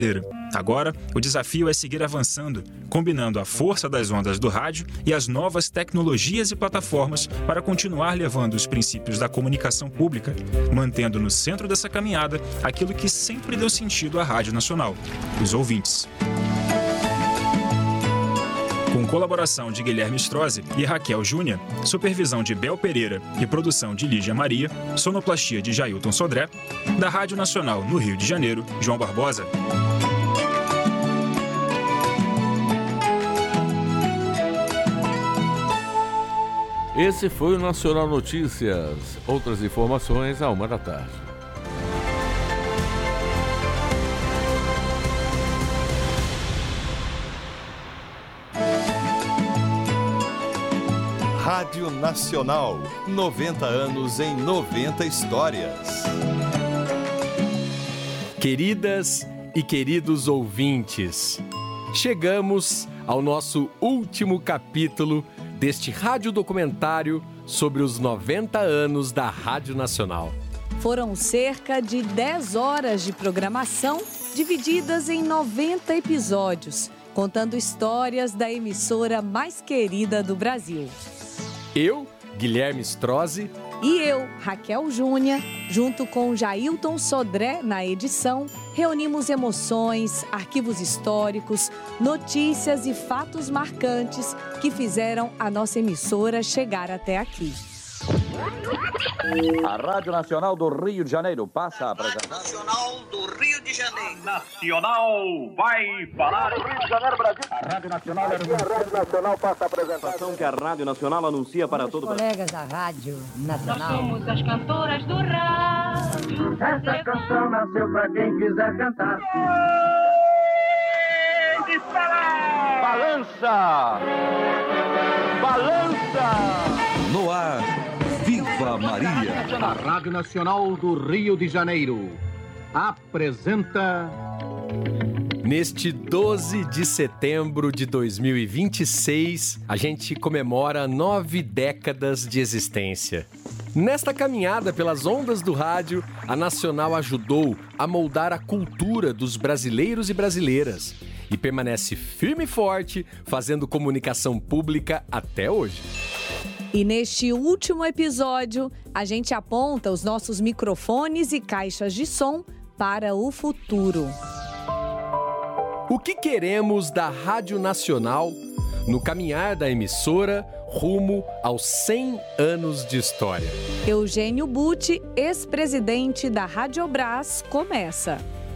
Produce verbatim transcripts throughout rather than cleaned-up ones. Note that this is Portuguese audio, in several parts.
Agora, o desafio é seguir avançando, combinando a força das ondas do rádio e as novas tecnologias e plataformas para continuar levando os princípios da comunicação pública, mantendo no centro dessa caminhada aquilo que sempre deu sentido à Rádio Nacional, os ouvintes. Com colaboração de Guilherme Strozzi e Raquel Júnior, supervisão de Bel Pereira e produção de Lígia Maria, sonoplastia de Jailton Sodré, da Rádio Nacional no Rio de Janeiro, João Barbosa. Esse foi o Nacional Notícias. Outras informações à uma da tarde. Rádio Nacional, noventa anos em noventa histórias. Queridas e queridos ouvintes, chegamos ao nosso último capítulo deste radiodocumentário sobre os noventa anos da Rádio Nacional. Foram cerca de dez horas de programação, divididas em noventa episódios, contando histórias da emissora mais querida do Brasil. Eu, Guilherme Strozzi, e eu, Raquel Júnior, junto com Jailton Sodré na edição, reunimos emoções, arquivos históricos, notícias e fatos marcantes que fizeram a nossa emissora chegar até aqui. A Rádio Nacional do Rio de Janeiro passa a apresentar. Rádio Nacional do Rio de Janeiro. Nacional vai falar. Rio de Janeiro, Brasil. A Rádio Nacional. Aqui a Rádio Nacional passa a apresentação que a Rádio Nacional anuncia para todo o Brasil. Colegas da Rádio Nacional. Nós somos as cantoras do rádio. Essa canção nasceu pra quem quiser cantar. Balança! Balança! No ar, Viva Maria! A Rádio Nacional do Rio de Janeiro apresenta... Neste doze de setembro de dois mil e vinte e seis, a gente comemora nove décadas de existência. Nesta caminhada pelas ondas do rádio, a Nacional ajudou a moldar a cultura dos brasileiros e brasileiras e permanece firme e forte, fazendo comunicação pública até hoje. E neste último episódio, a gente aponta os nossos microfones e caixas de som para o futuro. O que queremos da Rádio Nacional no caminhar da emissora rumo aos cem anos de história? Eugênio Butti, ex-presidente da Radiobras, começa.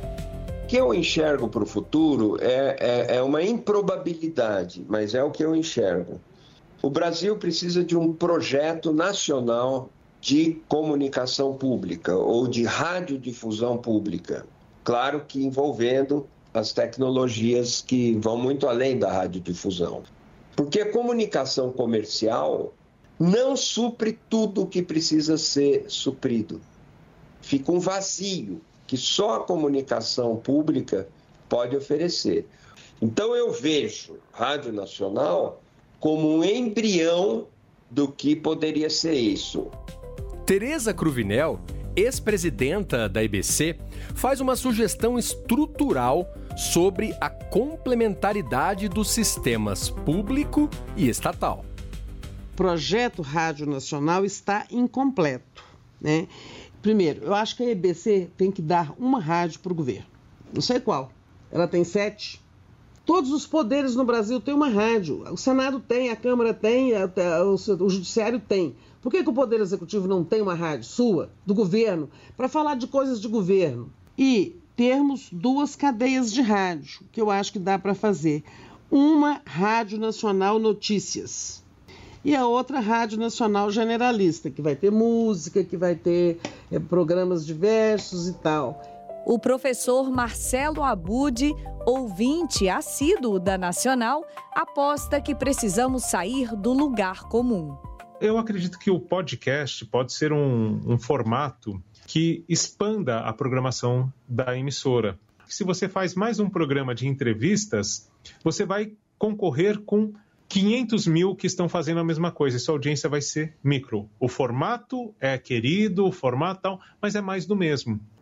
O que eu enxergo para o futuro é, é, é uma improbabilidade, mas é o que eu enxergo. O Brasil precisa de um projeto nacional de comunicação pública ou de radiodifusão pública. Claro que envolvendo as tecnologias que vão muito além da radiodifusão. Porque a comunicação comercial não supre tudo o que precisa ser suprido. Fica um vazio que só a comunicação pública pode oferecer. Então eu vejo a Rádio Nacional como um embrião do que poderia ser isso. Tereza Cruvinel, ex-presidenta da I B C, faz uma sugestão estrutural sobre a complementaridade dos sistemas público e estatal. O projeto Rádio Nacional está incompleto, né? Primeiro, eu acho que a I B C tem que dar uma rádio para o governo. Não sei qual. Ela tem sete. Todos os poderes no Brasil têm uma rádio. O Senado tem, a Câmara tem, a, a, o, o Judiciário tem. Por que, que o Poder Executivo não tem uma rádio sua, do governo, para falar de coisas de governo? E termos duas cadeias de rádio, que eu acho que dá para fazer. Uma Rádio Nacional Notícias e a outra Rádio Nacional Generalista, que vai ter música, que vai ter é, programas diversos e tal. O professor Marcelo Abud, ouvinte assíduo da Nacional, aposta que precisamos sair do lugar comum. Eu acredito que o podcast pode ser um, um formato que expanda a programação da emissora. Se você faz mais um programa de entrevistas, você vai concorrer com quinhentos mil que estão fazendo a mesma coisa, e sua audiência vai ser micro. O formato é querido, o formato tal, mas é mais do mesmo.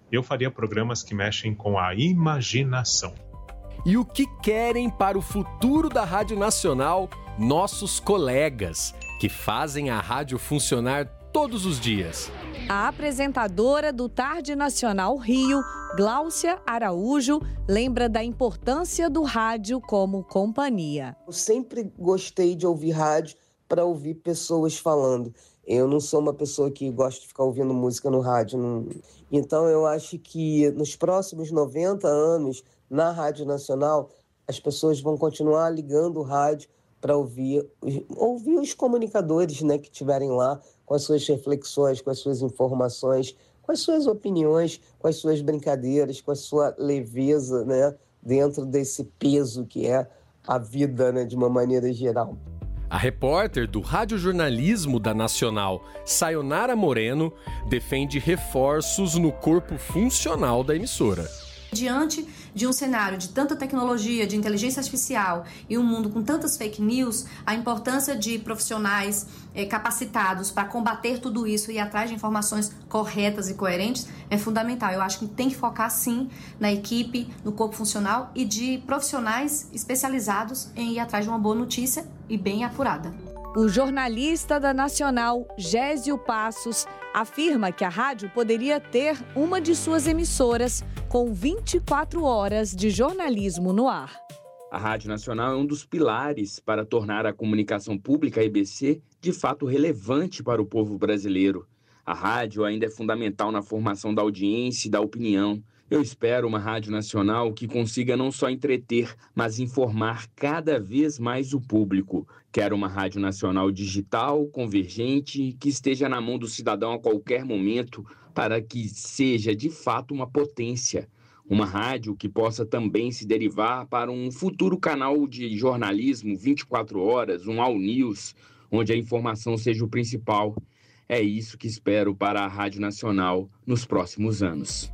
Eu faria programas que mexem com a imaginação. E o que querem para o futuro da Rádio Nacional nossos colegas, que fazem a rádio funcionar todos os dias? A apresentadora do Tarde Nacional Rio, Gláucia Araújo, lembra da importância do rádio como companhia. Eu sempre gostei de ouvir rádio para ouvir pessoas falando. Eu não sou uma pessoa que gosta de ficar ouvindo música no rádio. Não. Então eu acho que nos próximos noventa anos, na Rádio Nacional, as pessoas vão continuar ligando o rádio para ouvir, ouvir os comunicadores, né, que estiverem lá com as suas reflexões, com as suas informações, com as suas opiniões, com as suas brincadeiras, com a sua leveza, né, dentro desse peso que é a vida, né, de uma maneira geral. A repórter do radiojornalismo da Nacional, Sayonara Moreno, defende reforços no corpo funcional da emissora. Diante de um cenário de tanta tecnologia, de inteligência artificial e um mundo com tantas fake news, a importância de profissionais eh, capacitados para combater tudo isso e ir atrás de informações corretas e coerentes é fundamental. Eu acho que tem que focar, sim, na equipe, no corpo funcional e de profissionais especializados em ir atrás de uma boa notícia e bem apurada. O jornalista da Nacional, Gésio Passos, afirma que a rádio poderia ter uma de suas emissoras com vinte e quatro horas de jornalismo no ar. A Rádio Nacional é um dos pilares para tornar a comunicação pública, a E B C, de fato relevante para o povo brasileiro. A rádio ainda é fundamental na formação da audiência e da opinião. Eu espero uma Rádio Nacional que consiga não só entreter, mas informar cada vez mais o público. Quero uma Rádio Nacional digital, convergente, que esteja na mão do cidadão a qualquer momento para que seja de fato uma potência. Uma rádio que possa também se derivar para um futuro canal de jornalismo vinte e quatro horas, um All News, onde a informação seja o principal. É isso que espero para a Rádio Nacional nos próximos anos.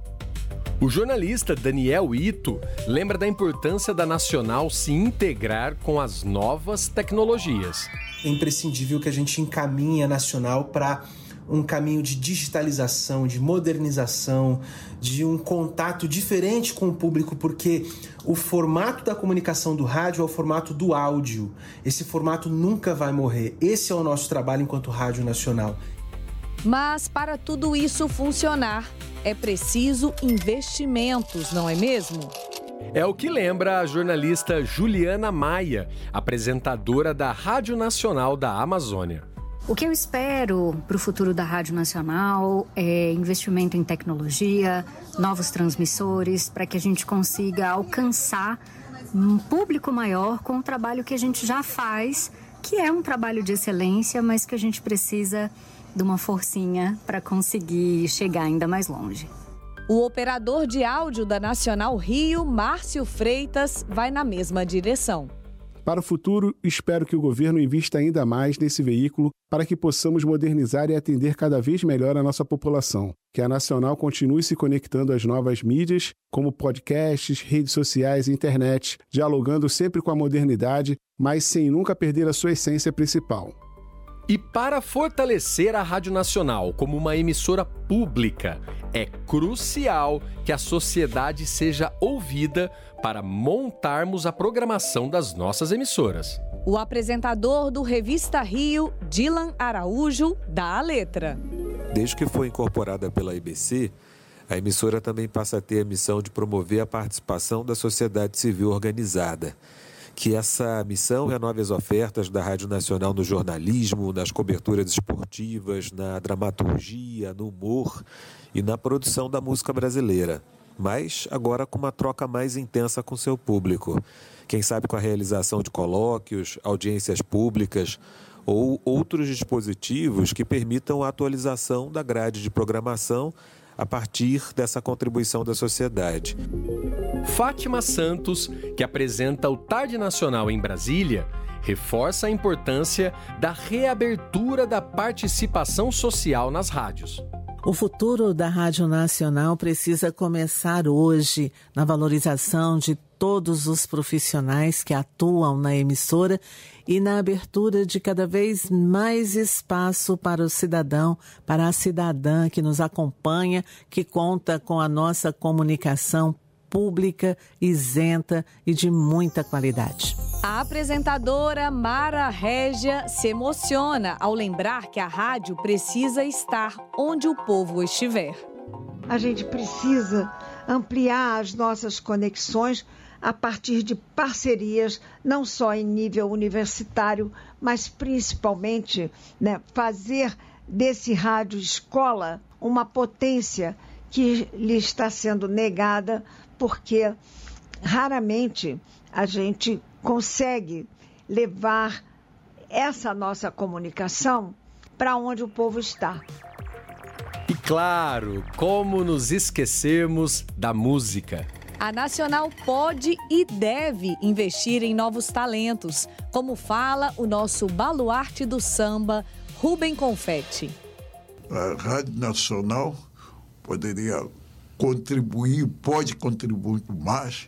O jornalista Daniel Ito lembra da importância da Nacional se integrar com as novas tecnologias. É imprescindível que a gente encaminhe a Nacional para um caminho de digitalização, de modernização, de um contato diferente com o público, porque o formato da comunicação do rádio é o formato do áudio. Esse formato nunca vai morrer. Esse é o nosso trabalho enquanto Rádio Nacional. Mas para tudo isso funcionar, é preciso investimentos, não é mesmo? É o que lembra a jornalista Juliana Maia, apresentadora da Rádio Nacional da Amazônia. O que eu espero para o futuro da Rádio Nacional é investimento em tecnologia, novos transmissores, para que a gente consiga alcançar um público maior com o trabalho que a gente já faz, que é um trabalho de excelência, mas que a gente precisa de uma forcinha para conseguir chegar ainda mais longe. O operador de áudio da Nacional Rio, Márcio Freitas, vai na mesma direção. Para o futuro, espero que o governo invista ainda mais nesse veículo para que possamos modernizar e atender cada vez melhor a nossa população. Que a Nacional continue se conectando às novas mídias, como podcasts, redes sociais e internet, dialogando sempre com a modernidade, mas sem nunca perder a sua essência principal. E para fortalecer a Rádio Nacional como uma emissora pública, é crucial que a sociedade seja ouvida para montarmos a programação das nossas emissoras. O apresentador do Revista Rio, Dylan Araújo, dá a letra. Desde que foi incorporada pela E B C, a emissora também passa a ter a missão de promover a participação da sociedade civil organizada. Que essa missão renove as ofertas da Rádio Nacional no jornalismo, nas coberturas esportivas, na dramaturgia, no humor e na produção da música brasileira. Mas agora com uma troca mais intensa com seu público. Quem sabe com a realização de colóquios, audiências públicas ou outros dispositivos que permitam a atualização da grade de programação a partir dessa contribuição da sociedade. Fátima Santos, que apresenta o Tarde Nacional em Brasília, reforça a importância da reabertura da participação social nas rádios. O futuro da Rádio Nacional precisa começar hoje na valorização de todos os profissionais que atuam na emissora e na abertura de cada vez mais espaço para o cidadão, para a cidadã que nos acompanha, que conta com a nossa comunicação pública, isenta e de muita qualidade. A apresentadora Mara Régia se emociona ao lembrar que a rádio precisa estar onde o povo estiver. A gente precisa ampliar as nossas conexões a partir de parcerias, não só em nível universitário, mas principalmente, né, fazer desse rádio escola uma potência que lhe está sendo negada, porque raramente a gente consegue levar essa nossa comunicação para onde o povo está. E claro, como nos esquecermos da música? A Nacional pode e deve investir em novos talentos, como fala o nosso baluarte do samba, Rubem Confetti. A Rádio Nacional poderia contribuir, pode contribuir mais.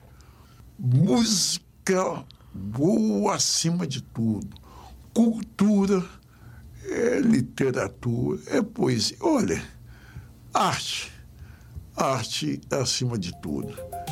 Música boa acima de tudo. Cultura, é literatura, é poesia. Olha, arte. Arte acima de tudo.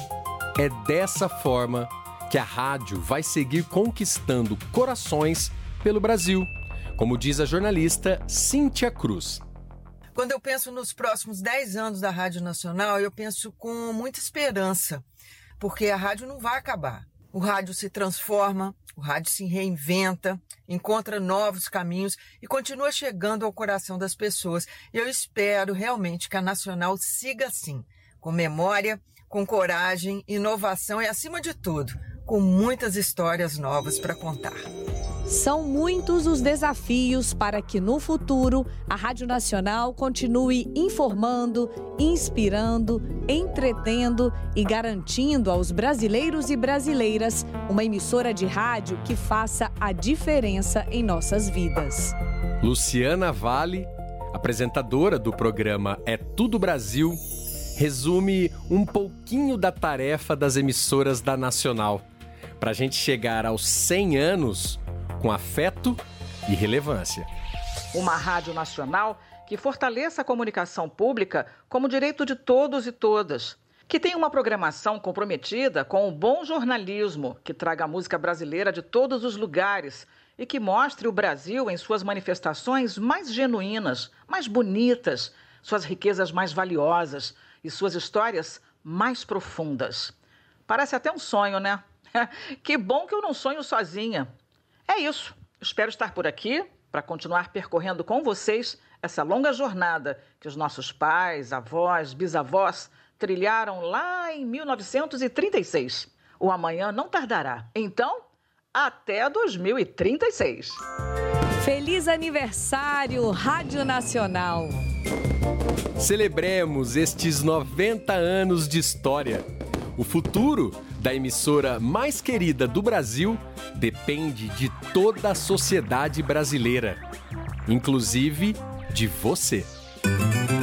É dessa forma que a rádio vai seguir conquistando corações pelo Brasil, como diz a jornalista Cíntia Cruz. Quando eu penso nos próximos dez anos da Rádio Nacional, eu penso com muita esperança, porque a rádio não vai acabar. O rádio se transforma, o rádio se reinventa, encontra novos caminhos e continua chegando ao coração das pessoas. E eu espero realmente que a Nacional siga assim, com memória, com coragem, inovação e, acima de tudo, com muitas histórias novas para contar. São muitos os desafios para que no futuro a Rádio Nacional continue informando, inspirando, entretendo e garantindo aos brasileiros e brasileiras uma emissora de rádio que faça a diferença em nossas vidas. Luciana Vale, apresentadora do programa É Tudo Brasil, resume um pouquinho da tarefa das emissoras da Nacional, para a gente chegar aos cem anos com afeto e relevância. Uma rádio nacional que fortaleça a comunicação pública como direito de todos e todas. Que tenha uma programação comprometida com o bom jornalismo, que traga a música brasileira de todos os lugares e que mostre o Brasil em suas manifestações mais genuínas, mais bonitas, suas riquezas mais valiosas e suas histórias mais profundas. Parece até um sonho, né? Que bom que eu não sonho sozinha. É isso. Espero estar por aqui para continuar percorrendo com vocês essa longa jornada que os nossos pais, avós, bisavós trilharam lá em mil novecentos e trinta e seis. O amanhã não tardará. Então, até dois mil e trinta e seis. Feliz aniversário, Rádio Nacional! Celebremos estes noventa anos de história. O futuro da emissora mais querida do Brasil depende de toda a sociedade brasileira, inclusive de você.